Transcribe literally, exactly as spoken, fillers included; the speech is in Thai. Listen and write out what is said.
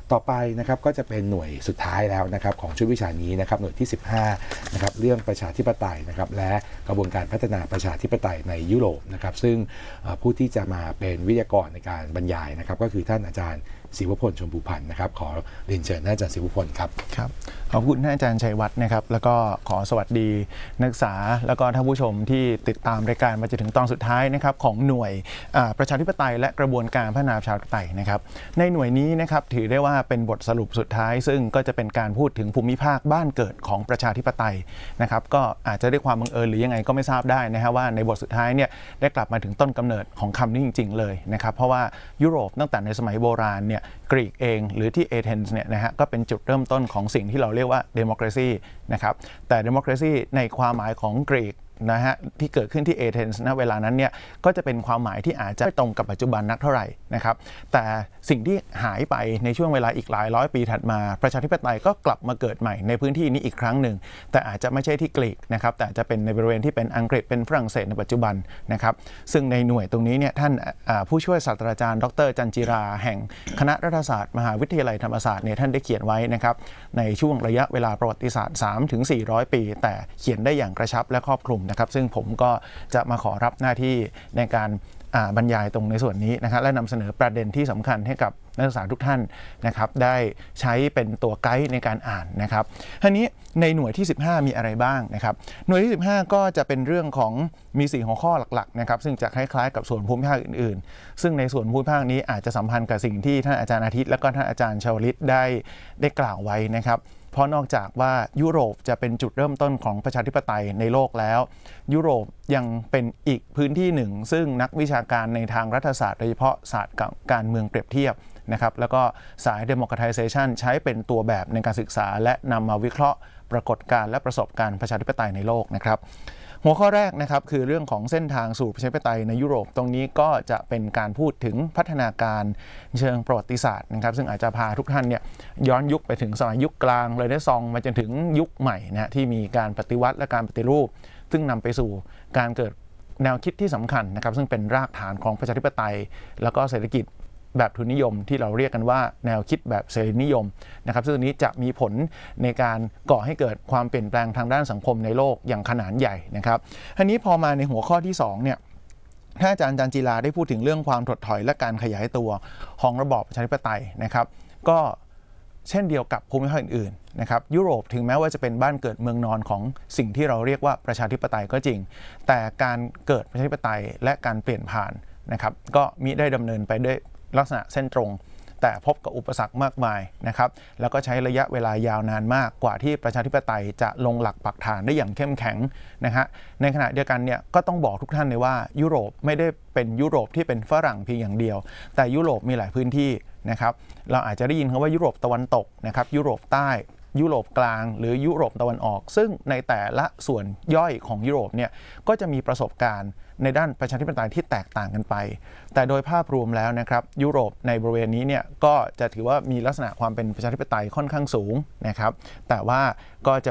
ต่อไปนะครับก็จะเป็นหน่วยสุดท้ายแล้วนะครับของชุดวิชานี้นะครับหน่วยที่สิบห้านะครับเรื่องประชาธิปไตยนะครับและกระบวนการพัฒนาประชาธิปไตยในยุโรปนะครับซึ่งผู้ที่จะมาเป็นวิทยากรในการบรรยายนะครับก็คือท่านอาจารย์ศิวพลชมพูพันธ์นะครับขอเรียนเชิญท่านอาจารย์ศิวพลครับครับขอบคุณท่านอาจารย์ชัยวัฒน์นะครับแล้วก็ขอสวัสดีนักศึกษาแล้วก็ท่านผู้ชมที่ติดตามรายการมาจนถึงตอนสุดท้ายนะครับของหน่วยประชาธิปไตยและกระบวนการพัฒนาประชาธิปไตยนะครับในหน่วยนี้นะครับถือได้ว่าเป็นบทสรุปสุดท้ายซึ่งก็จะเป็นการพูดถึงภูมิภาคบ้านเกิดของประชาธิปไตยนะครับก็อาจจะด้วยความบังเอิญหรือยังไงก็ไม่ทราบได้นะฮะว่าในบทสุดท้ายเนี่ยได้กลับมาถึงต้นกำเนิดของคำนี้จริงๆเลยนะครับเพราะว่ายุโรปตั้งแต่ในสมัยโบราณเนี่ยกรีกเองหรือที่เอเธนส์เนี่ยนะฮะก็เป็นจุดเริ่มต้นของสิ่งที่เราเรียกว่า democracy นะครับแต่ democracy ในความหมายของกรีกนะฮะที่เกิดขึ้นที่เอเธนส์ณเวลานั้นเนี่ยก็จะเป็นความหมายที่อาจจะไม่ตรงกับปัจจุบันนักเท่าไหร่นะครับแต่สิ่งที่หายไปในช่วงเวลาอีกหลายร้อยปีถัดมาประชาธิปไตยก็กลับมาเกิดใหม่ในพื้นที่นี้อีกครั้งหนึ่งแต่อาจจะไม่ใช่ที่กรีกนะครับแต่จะเป็นในบริเวณที่เป็นอังกฤษเป็นฝรั่งเศสในปัจจุบันนะครับซึ่งในหน่วยตรงนี้เนี่ยท่านผู้ช่วยศาสตราจารย์ดรจันจิราแห่งคณะรัฐศาสตร์มหาวิทยาลัยธรรมศาสตร์เนี่ยท่านได้เขียนไว้นะครับในช่วงระยะเวลาประวัติศาสตร์ สามถึงสี่ร้อย ปีแต่เขียนได้อย่างกระชับและครอบคลุมนะครับซึ่งผมก็จะมาขอรับหน้าที่ในการบรรยายตรงในส่วนนี้นะครับและนำเสนอประเด็นที่สำคัญให้กับนักศึกษาทุกท่านนะครับได้ใช้เป็นตัวไกด์ในการอ่านนะครับทีนี้ในหน่วยที่สิบห้ามีอะไรบ้างนะครับหน่วยที่สิบห้าก็จะเป็นเรื่องของมีสี่หัวข้อหลักๆนะครับซึ่งจะคล้ายๆกับส่วนภูมิภาคอื่นๆซึ่งในส่วนภูมิภาคนี้อาจจะสัมพันธ์กับสิ่งที่ท่านอาจารย์อาทิตย์และก็ท่านอาจารย์ชวลิตได้ได้กล่าวไว้นะครับเพราะนอกจากว่ายุโรปจะเป็นจุดเริ่มต้นของประชาธิปไตยในโลกแล้วยุโรปยังเป็นอีกพื้นที่หนึ่งซึ่งนักวิชาการในทางรัฐศาสตร์โดยเฉพาะศาสตร์การเมืองเปรียบเทียบนะครับแล้วก็สาย democratization ใช้เป็นตัวแบบในการศึกษาและนำมาวิเคราะห์ปรากฏการณ์และประสบการณ์ประชาธิปไตยในโลกนะครับหัวข้อแรกนะครับคือเรื่องของเส้นทางสู่ประชาธิปไตยในยุโรปตรงนี้ก็จะเป็นการพูดถึงพัฒนาการเชิงประวัติศาสตร์นะครับซึ่งอาจจะพาทุกท่านเนี่ยย้อนยุคไปถึงสมัยยุคกลางเลยได้ซองมาจนถึงยุคใหม่นะที่มีการปฏิวัติและการปฏิรูปซึ่งนำไปสู่การเกิดแนวคิดที่สำคัญนะครับซึ่งเป็นรากฐานของประชาธิปไตยแล้วก็เศรษฐกิจแบบทุนนิยมที่เราเรียกกันว่าแนวคิดแบบเสรีนิยมนะครับซึ่งนี้จะมีผลในการก่อให้เกิดความเปลี่ยนแปลงทางด้านสังคมในโลกอย่างขนาดใหญ่นะครับทีนี้พอมาในหัวข้อที่สองเนี่ยท่านอาจารย์จันจิราได้พูดถึงเรื่องความถดถอยและการขยายตัวของระบอบประชาธิปไตยนะครับก็เช่นเดียวกับภูมิภาคอื่นๆนะครับยุโรปถึงแม้ว่าจะเป็นบ้านเกิดเมืองนอนของสิ่งที่เราเรียกว่าประชาธิปไตยก็จริงแต่การเกิดประชาธิปไตยและการเปลี่ยนผ่านนะครับก็มิได้ดำเนินไปด้วยลักษณะเส้นตรงแต่พบกับอุปสรรคมากมายนะครับแล้วก็ใช้ระยะเวลายาวนานมากกว่าที่ประชาธิปไตยจะลงหลักปักฐานได้อย่างเข้มแข็งนะฮะในขณะเดียวกันเนี่ยก็ต้องบอกทุกท่านเลยว่ายุโรปไม่ได้เป็นยุโรปที่เป็นฝรั่งเพียงอย่างเดียวแต่ยุโรปมีหลายพื้นที่นะครับเราอาจจะได้ยินคำว่ายุโรปตะวันตกนะครับยุโรปใต้ยุโรปกลางหรือยุโรปตะวันออกซึ่งในแต่ละส่วนย่อยของยุโรปเนี่ยก็จะมีประสบการณ์ในด้านประชาธิปไตยที่แตกต่างกันไปแต่โดยภาพรวมแล้วนะครับยุโรปในบริเวณนี้เนี่ยก็จะถือว่ามีลักษณะความเป็นประชาธิปไตยค่อนข้างสูงนะครับแต่ว่าก็จะ